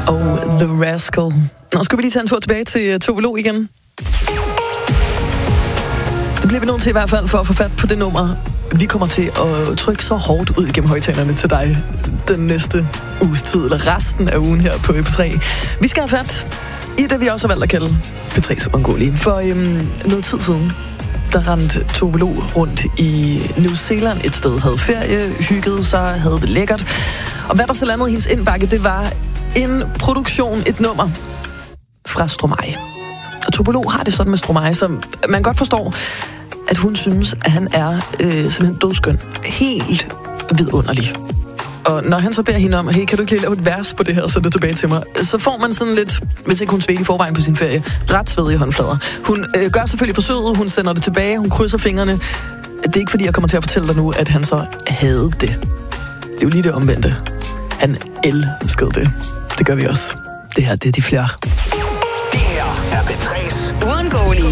Og The Rascal. Nå, skal vi lige tage en tur tilbage til Tove Lo igen. Det bliver vi nødt til i hvert fald for at få fat på det nummer. Vi kommer til at trykke så hårdt ud igennem højtalerne til dig den næste uges tid, eller resten af ugen her på P3. Vi skal have fat i det, vi også har valgt at kalde P3's uundgåelige. For noget tid siden, der rendte Tove Lo rundt i New Zealand et sted, havde ferie, hyggede sig, havde det lækkert. Og hvad der så landede i hendes indbakke, det var en produktion, et nummer fra Stromae. Og Tove Lo har det sådan med Stromae, som man godt forstår, at hun synes, at han er simpelthen dødskøn. Helt vidunderlig. Og når han så beder hende om, hey, kan du ikke lige lave et vers på det her, så det tilbage til mig, så får man sådan lidt, hvis ikke hun svedte i forvejen på sin ferie, ret svedige håndflader. Hun gør selvfølgelig forsøget, hun sender det tilbage, hun krydser fingrene. Det er ikke fordi, jeg kommer til at fortælle dig nu, at han så havde det. Det er jo lige det omvendte. Han elskede det. Det gør vi også. Det her, det er de flere. Det her er P3's uundgåelige.